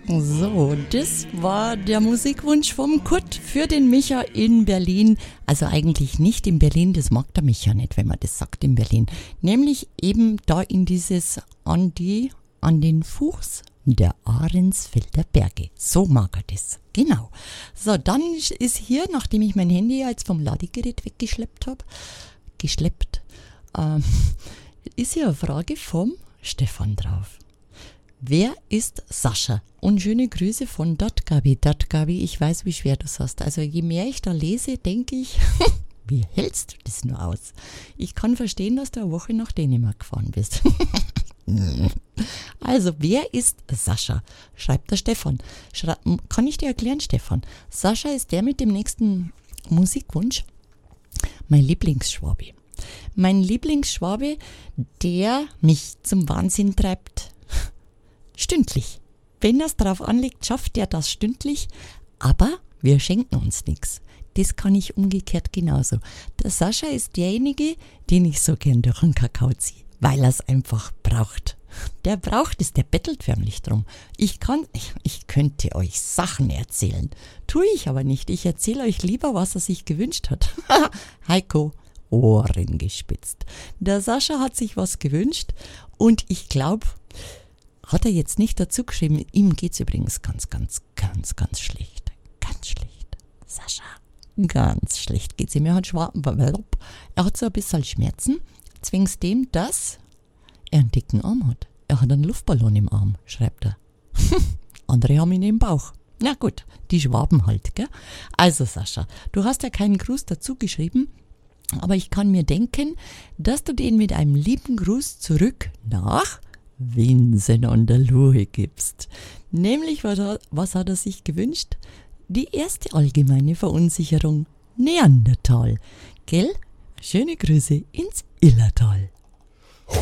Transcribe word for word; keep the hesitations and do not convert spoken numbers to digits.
So, das war der Musikwunsch vom Kurt für den Micha in Berlin. Also eigentlich nicht in Berlin, das mag der Micha nicht, wenn man das sagt in Berlin. Nämlich eben da in dieses, an die, an den Fuß der Ahrensfelder Berge. So mag er das. Genau. So, dann ist hier, nachdem ich mein Handy jetzt vom Ladegerät weggeschleppt habe, geschleppt, ähm, ist hier eine Frage vom Stefan drauf. Wer ist Sascha? Und schöne Grüße von Datgabi. Datgabi, ich weiß, wie schwer du es hast. Also je mehr ich da lese, denke ich, wie hältst du das nur aus? Ich kann verstehen, dass du eine Woche nach Dänemark gefahren bist. Also, wer ist Sascha? Schreibt der Stefan. Schreib, kann ich dir erklären, Stefan? Sascha ist der mit dem nächsten Musikwunsch. Mein Lieblingsschwabe. Mein Lieblingsschwabe, der mich zum Wahnsinn treibt. Stündlich. Wenn er es drauf anlegt, schafft er das stündlich, aber wir schenken uns nichts. Das kann ich umgekehrt genauso. Der Sascha ist derjenige, den ich so gern durch den Kakao ziehe, weil er es einfach braucht. Der braucht es, der bettelt förmlich drum. Ich kann, ich, ich könnte euch Sachen erzählen, tue ich aber nicht. Ich erzähle euch lieber, was er sich gewünscht hat. Heiko, Ohren gespitzt. Der Sascha hat sich was gewünscht und ich glaube, hat er jetzt nicht dazu geschrieben, ihm geht's übrigens ganz, ganz, ganz, ganz schlecht. Ganz schlecht. Sascha, ganz schlecht geht's ihm. Er hat, schwa- er hat so ein bisschen Schmerzen, zwingst dem, dass er einen dicken Arm hat. Er hat einen Luftballon im Arm, schreibt er. Andere haben ihn im Bauch. Na gut, die Schwaben halt, gell? Also Sascha, du hast ja keinen Gruß dazu geschrieben, aber ich kann mir denken, dass du den mit einem lieben Gruß zurück nach Winsen an der Luhe gibst. Nämlich, was hat, was hat er sich gewünscht? Die erste allgemeine Verunsicherung. Neandertal. Gell? Schöne Grüße ins Illertal.